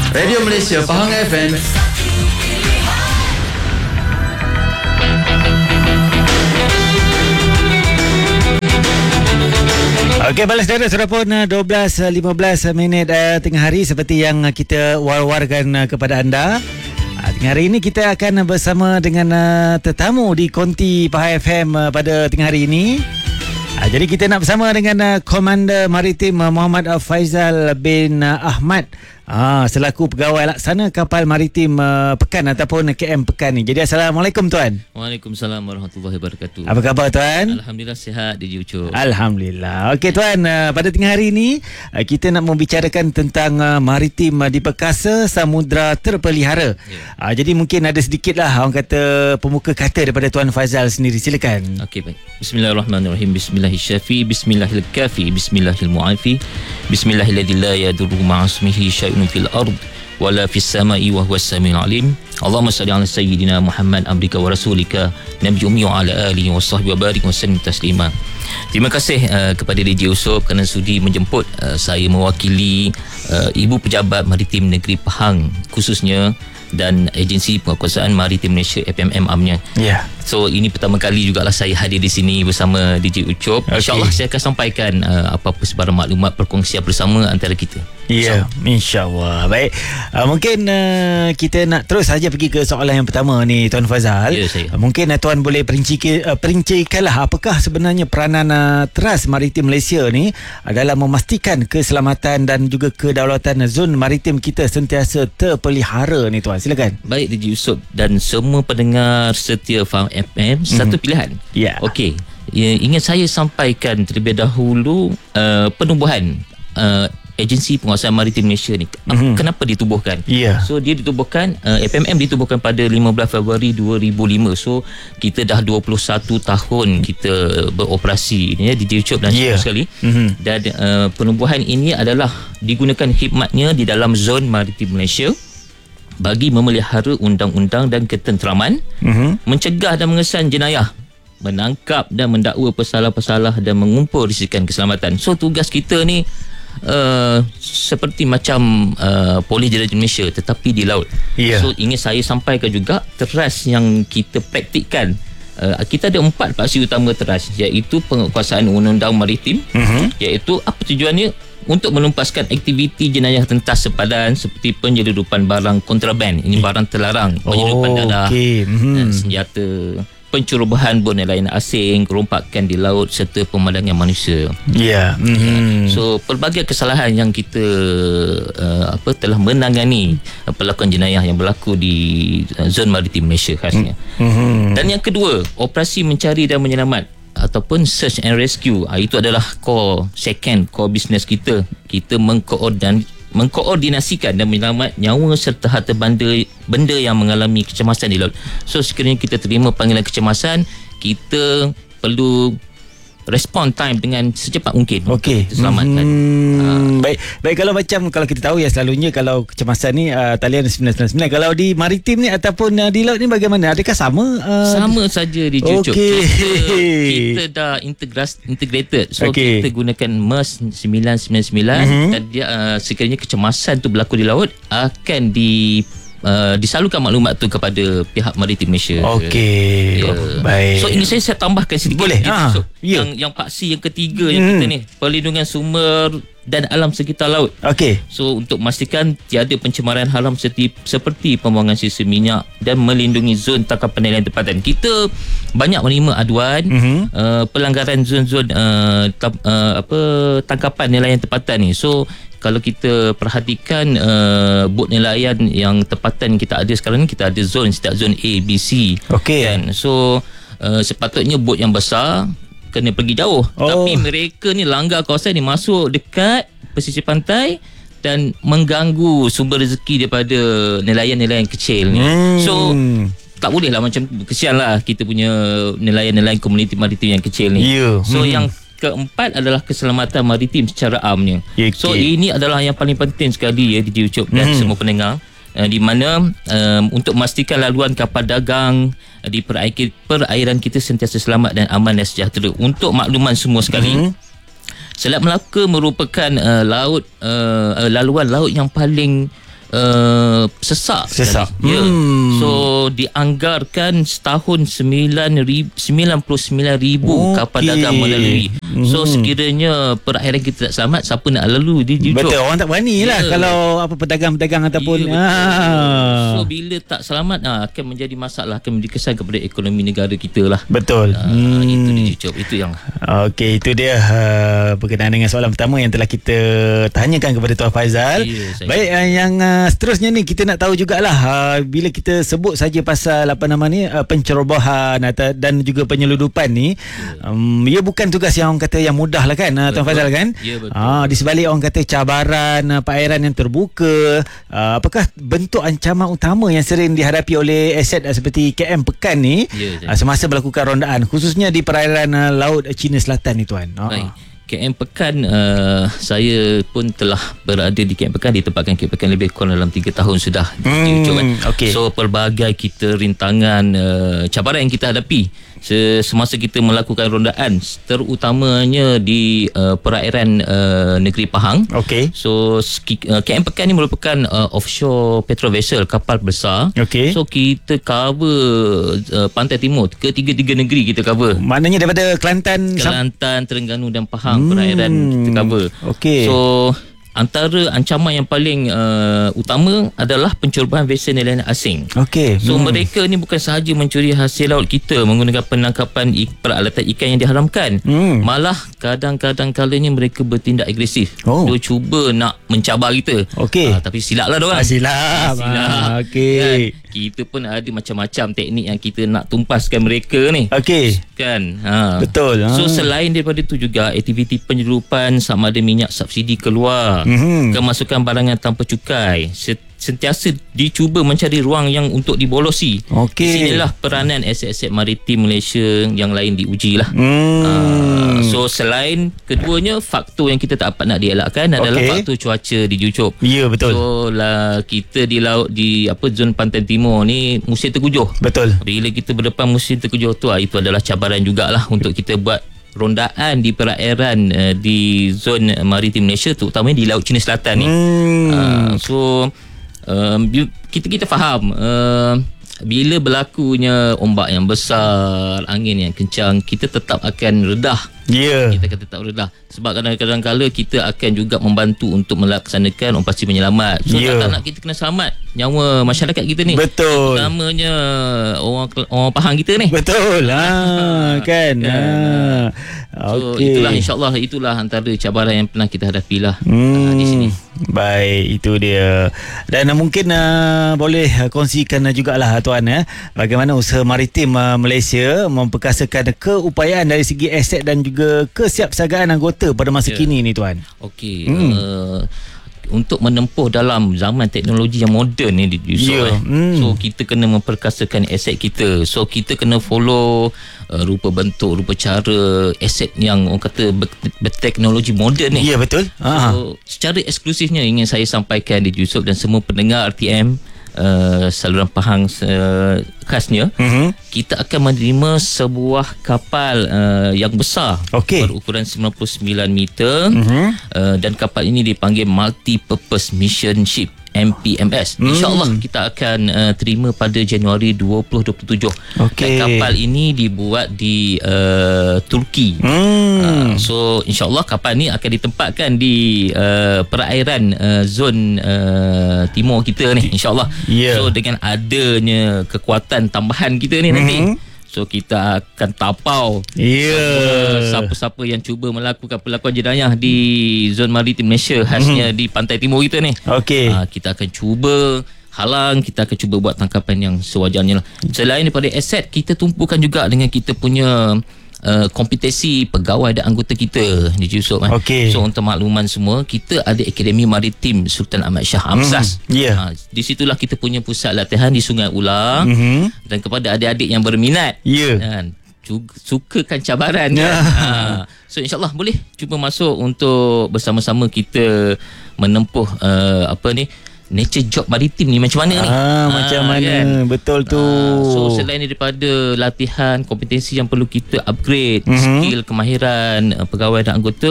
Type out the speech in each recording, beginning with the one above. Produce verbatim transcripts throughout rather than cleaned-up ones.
Radio Malaysia Pahang F M. Okey, balas dara sudah pun dua belas lima belas minit uh, tengah hari seperti yang kita war-warkan uh, kepada anda. Uh, tengah hari ini kita akan bersama dengan uh, tetamu di Konti Pahang F M uh, pada tengah hari ini. Uh, jadi kita nak bersama dengan uh, Komander Maritim uh, Muhammad Faizal bin uh, Ahmad uh, selaku pegawai laksana kapal maritim uh, Pekan ataupun K M Pekan ni. Jadi Assalamualaikum tuan. Waalaikumsalam warahmatullahi wabarakatuh. Apa khabar tuan? Alhamdulillah sihat di Ucup. Alhamdulillah. Okey tuan, uh, pada tengah hari ini uh, kita nak membicarakan tentang uh, maritim uh, di perkasa samudra terpelihara. Yeah. Uh, jadi mungkin ada sedikitlah orang kata pemuka kata daripada tuan Faizal sendiri. Silakan. Okey baik. Bismillahirrahmanirrahim. Bismillahirrahmanirrahim. Bismillahirrahmanirrahim. Bismillahirrahmanirrahim. Bismillahirrahmanirrahim. La yadurru ma'asmihi syai'un fil ard wala fis sama'i wa huwas samiul alim. Allahumma salli ala sayyidina Muhammad abdika wa rasulika nabiyyi ummi wa ala alihi wa sahbihi wa barik wa sallim taslima. Terima kasih uh, kepada D J Yusof kerana sudi menjemput uh, saya mewakili uh, Ibu Pejabat Maritim Negeri Pahang khususnya dan Agensi Penguasaan Maritim Malaysia F M M A M-nya. Ya. Yeah. So ini pertama kali jugalah saya hadir di sini bersama D J Ucup. Okay. InsyaAllah saya akan sampaikan uh, apa-apa sebarang maklumat perkongsian bersama antara kita. Ya, yeah, insyaAllah. Baik. Uh, mungkin uh, kita nak terus saja pergi ke soalan yang pertama ni Tuan Fazal. Ya, saya. Uh, mungkin uh, Tuan boleh perinci, uh, perincikanlah apakah sebenarnya peranan uh, Teras Maritim Malaysia ni uh, dalam memastikan keselamatan dan juga kedaulatan zon maritim kita sentiasa terpelihara ni Tuan. Silakan. Baik D J Yusof dan semua pendengar setia Faham F M, mm-hmm. satu pilihan. Ya. Yeah. Okey. Ya, ingin saya sampaikan terlebih dahulu uh, penubuhan uh, Agensi Penguasaan Maritim Malaysia ni. Mm-hmm. Kenapa ditubuhkan? Yeah. So dia ditubuhkan uh, F M M ditubuhkan pada lima belas Februari dua ribu lima. So kita dah dua puluh satu tahun kita beroperasi ya di Ucup dan yeah. sekali. Mm-hmm. Dan uh, penubuhan ini adalah digunakan khidmatnya di dalam zon maritim Malaysia bagi memelihara undang-undang dan ketenteraman, mm-hmm. mencegah dan mengesan jenayah, menangkap dan mendakwa pesalah-pesalah dan mengumpul risikan keselamatan. So tugas kita ni uh, seperti macam uh, Polis Diraja Malaysia tetapi di laut. Yeah. So ingin saya sampaikan juga teras yang kita praktikkan. Uh, kita ada empat paksi utama teras, iaitu penguasaan undang-undang maritim, mm-hmm. iaitu apa tujuannya? Untuk menumpaskan aktiviti jenayah tentas sepadan seperti penyeludupan barang kontraban, ini barang terlarang, penyeludupan oh, dadah, okay. mm-hmm. senjata, pencerobohan bot nelayan asing, kerompakan di laut serta pemandangan manusia. Ya. Yeah. Mm-hmm. So pelbagai kesalahan yang kita uh, apa telah menangani uh, pelakon jenayah yang berlaku di uh, zon maritim Malaysia khasnya. Mm-hmm. Dan yang kedua, operasi mencari dan menyelamat ataupun search and rescue. Ha, itu adalah core, second core business kita. Kita mengkoordin, mengkoordinasikan dan menyelamat nyawa serta harta benda, benda yang mengalami kecemasan di laut. So sekiranya kita terima panggilan kecemasan, kita perlu respon time dengan secepat mungkin. Okey. Selamatkan. Hmm, uh. Baik. Baik, kalau macam kalau kita tahu ya selalunya kalau kecemasan ni uh, talian sembilan sembilan sembilan. Kalau di maritim ni ataupun uh, di laut ni bagaimana? Adakah sama? Uh, sama saja di Ucup. Okay. Kita, kita dah integras, integrated. So okay. kita gunakan M E S sembilan sembilan sembilan, mm-hmm. dan dia uh, sekiranya kecemasan tu berlaku di laut akan di Uh, disalurkan maklumat tu kepada pihak maritim Malaysia. Okey. Ya. Oh, baik. So ini saya saya tambahkan sedikit. Boleh. Ha, so, yeah. Yang yang paksi yang ketiga hmm. yang kita ni, perlindungan sumber dan alam sekitar laut. Okey. So untuk memastikan tiada pencemaran alam seperti seperti pembuangan sisa minyak dan melindungi zon tangkapan nelayan tempatan. Kita banyak menerima aduan mm-hmm. uh, pelanggaran zon-zon uh, tam, uh, apa tangkapan nelayan tempatan ni. So kalau kita perhatikan uh, bot nelayan yang tempatan kita ada sekarang ni, kita ada zon, setiap zon A, B, C. Okey. Kan? So uh, sepatutnya bot yang besar kena pergi jauh. Oh. Tapi mereka ni langgar kawasan ni, masuk dekat pesisir pantai dan mengganggu sumber rezeki daripada nelayan-nelayan kecil ni. Hmm. So tak boleh lah, macam kesian lah kita punya nelayan-nelayan komuniti maritim yang kecil ni. Yeah. So hmm. yang keempat adalah keselamatan maritim secara amnya. Okay. So ini adalah yang paling penting sekali ya D J Ucup dan hmm. semua pendengar, uh, di mana um, untuk memastikan laluan kapal dagang uh, di perair, perairan kita sentiasa selamat dan aman dan sejahtera. Untuk makluman semua sekali, hmm. Selat Melaka merupakan uh, laut uh, laluan laut yang paling uh, sesak. Sesak. Sekali. Ya. Hmm. So dianggarkan setahun sembilan puluh sembilan ribu okay. kapal dagang melalui. Hmm. So sekiranya perakhiran kita tak selamat, siapa nak lalu di Jujuk? Betul, orang tak berani lah ya. kalau apa pedagang-pedagang ataupun ya, ah. So bila tak selamat ah, akan menjadi masalah, akan menjadi kesan kepada ekonomi negara kita lah. Betul. Ah, hmm. Itu di Jujuk. Itu yang Okey, itu dia uh, berkenaan dengan soalan pertama yang telah kita tanyakan kepada Tuan Faizal. Ya, Baik, uh, yang uh, seterusnya ni kita nak tahu jugalah uh, bila kita sebut saja pasal apa nama ni uh, pencerobohan atau, dan juga penyeludupan ni, ya. um, ia bukan tugas yang orang kata yang mudah lah kan, uh, Tuan Faizal kan? Ya, betul. Uh, di sebalik orang kata cabaran uh, perairan yang terbuka, uh, apakah bentuk ancaman utama yang sering dihadapi oleh aset uh, seperti K M Pekan ni ya, uh, semasa melakukan rondaan khususnya di perairan uh, laut China Selatan ni tuan? Uh. Baik. K M Pekan, uh, saya pun telah berada di K M Pekan, ditempatkan K M Pekan lebih kurang dalam tiga tahun sudah. Hmm, kan? okay. So pelbagai kita rintangan, uh, cabaran yang kita hadapi semasa kita melakukan rondaan, terutamanya di uh, perairan uh, negeri Pahang. Okey. So uh, K M Pekan ni merupakan uh, offshore petrol vessel, kapal besar. Okey. So kita cover uh, pantai timur, ketiga-tiga negeri kita cover. Maknanya daripada Kelantan, Kelantan, Terengganu dan Pahang, hmm, perairan kita cover. Okey. So antara ancaman yang paling uh, utama adalah pencerobohan vessel nelayan asing. Okey. So hmm. mereka ni bukan sahaja mencuri hasil laut kita menggunakan penangkapan ik- peralatan ikan yang diharamkan. Hmm. Malah kadang-kadang kalanya mereka bertindak agresif. Oh. Dia cuba nak mencabar kita. Okey. Ah, tapi silaplah diorang. Ah, silap. Ah, silap. Ah, okey. Kan? Kita pun ada macam-macam teknik yang kita nak tumpaskan mereka ni. Okey. Kan? Ha. Betul. So Ah. selain daripada itu juga aktiviti penyeludupan sama ada minyak subsidi keluar, Mhm. kemasukan barangan tanpa cukai, sentiasa dicuba mencari ruang yang untuk dibolosi. Okey. Di sinilah peranan aset-aset maritim Malaysia yang lain diuji lah. Hmm. Uh, so selain keduanya, faktor yang kita tak dapat nak dielakkan adalah Okey. faktor cuaca di Jujuk. Ya, betul. So lah, kita di laut di apa zon pantai timur ni musim terkujuh. Betul. Bila kita berdepan musim terkujuh tu, itu adalah cabaran jugalah untuk kita buat rondaan di perairan uh, di zon maritim Malaysia, terutamanya di Laut Cina Selatan ni. Hmm. Uh, so um, kita kita faham uh, bila berlakunya ombak yang besar, angin yang kencang, kita tetap akan redah. Ya. Kita akan tetap redah. Sebab kadang-kadang kala kita akan juga membantu untuk melaksanakan operasi penyelamat. So Ya. tak nak kita kena selamat nyawa masyarakat kita ni. Betul. Namanya orang orang Pahang kita ni. Betul lah kan. Kan. Ah. So Okey. itulah, insyaAllah itulah antara cabaran yang pernah kita hadapi lah Hmm, uh, di sini. Baik, itu dia. Dan uh, mungkin uh, boleh uh, kongsikan uh, jugalah tuan eh, bagaimana usaha maritim uh, Malaysia memperkasakan keupayaan dari segi aset dan juga kesiapsiagaan anggota pada masa Ya. kini ni tuan. Okey. Hmm. Uh, untuk menempuh dalam zaman teknologi yang moden ni Yusuf, Ya. eh. Hmm. So kita kena memperkasakan aset kita. So kita kena follow uh, rupa bentuk, rupa cara aset yang orang kata ber- berteknologi moden ni. Ya, betul. Ah. So secara eksklusifnya ingin saya sampaikan di Yusuf dan semua pendengar R T M uh, saluran Pahang uh, khasnya, Mhm. kita akan menerima sebuah kapal uh, yang besar, Okey. berukuran sembilan puluh sembilan meter, Mhm. uh, dan kapal ini dipanggil Multi Purpose Mission Ship, M P M S. Hmm. InsyaAllah kita akan uh, terima pada Januari dua ribu dua puluh tujuh. Okey. Dan kapal ini dibuat di uh, Turki. Hmm. Uh, so insyaAllah kapal ni akan ditempatkan di uh, perairan uh, zon uh, timur kita ni, insyaAllah. Ya. So dengan adanya kekuatan tambahan kita ni nanti, Mhm. so kita akan tapau Ya. siapa-siapa yang cuba melakukan perlakuan jenayah di zon maritim Malaysia, khasnya di pantai timur kita ni. Okey. Ah, kita akan cuba halang, kita akan cuba buat tangkapan yang sewajarnya lah. Selain daripada aset, kita tumpukan juga dengan kita punya uh, kompetensi pegawai dan anggota kita di Yusuf. Eh. Okey. So untuk makluman semua, kita ada Akademi Maritim Sultan Ahmad Shah, AMSAS. Hmm, ya. Ah, di situlah kita punya pusat latihan di Sungai Ulang. Mhm. Dan kepada adik-adik yang berminat, Ya. kan, juga, sukakan cabaran Ya. kan. Ha. So insyaAllah boleh cuba masuk untuk bersama-sama kita menempuh uh, apa ni, nature job maritim ni macam mana ni. Ah, macam mana? Betul tu. Ah, so selain daripada latihan, kompetensi yang perlu kita upgrade, Mhm. skill, kemahiran uh, pegawai dan anggota,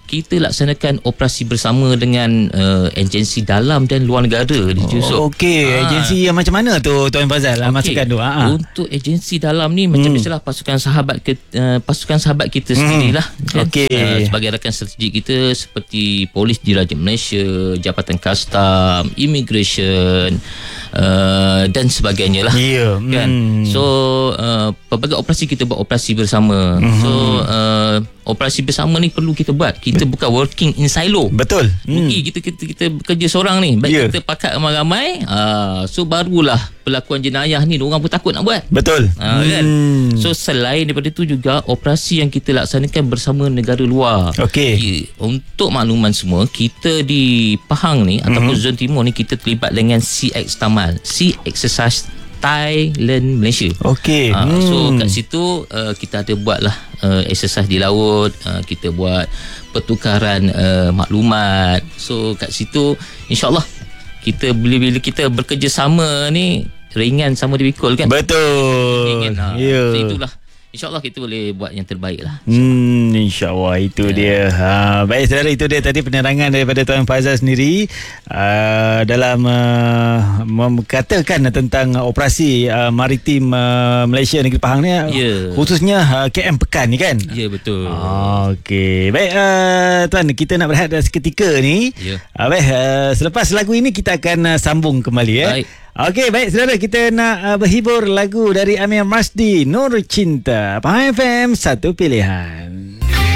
kita laksanakan operasi bersama dengan uh, agensi dalam dan luar negara di Yusof. Oh, Okey, ha. Agensi yang macam mana tu Tuan Fazal? Okay. Masukkan tu. Ha. Untuk agensi dalam ni macam hmm. biasalah pasukan sahabat kita, uh, pasukan sahabat kita hmm. sendirilah. Kan? Okey. Uh, sebagai rakan strategik kita seperti Polis Diraja Malaysia, Jabatan Kastam, Immigration uh, dan sebagainya lah. Ya. Yeah. Kan? Hmm. So uh, pelbagai operasi kita buat operasi bersama. Hmm. So uh, operasi bersama ni perlu kita buat. Kita bukan working in silo. Betul. Hmm. Okay, kita, kita kita bekerja seorang ni. Baik yeah. kita pakat ramai-ramai, uh, so barulah pelakuan jenayah ni orang pun takut nak buat. Betul. Uh, hmm. kan? So selain daripada itu juga operasi yang kita laksanakan bersama negara luar. Okey. Untuk makluman semua, kita di Pahang ni mm-hmm. ataupun Zon Timur ni kita terlibat dengan C X Tamal, Sea Exercise Thailand Malaysia. Okey. Uh, hmm. So kat situ uh, kita ada buatlah uh, exercise di laut, uh, kita buat pertukaran uh, maklumat. So kat situ insya-Allah kita bila-bila kita bekerjasama ni ringan sama dipikul kan. Betul. Ringan. Ha. Yeah. So itulah. InsyaAllah kita boleh buat yang terbaik lah. Hmm, InsyaAllah itu ya. dia. Ha, baik saudara, itu dia tadi penerangan daripada Tuan Fazal sendiri uh, dalam uh, mengatakan tentang operasi uh, maritim uh, Malaysia Negeri Pahang ni. Ya. Khususnya uh, K M Pekan ni kan? Ya, betul. Uh, Okey. Baik uh, Tuan, kita nak berehat seketika ni. Ya. Uh, baik, uh, selepas lagu ini kita akan uh, sambung kembali ya. Baik. Okey, baik saudara, kita nak uh, berhibur lagu dari Amir Masdi, Nur Cinta. Pahang F M, satu pilihan.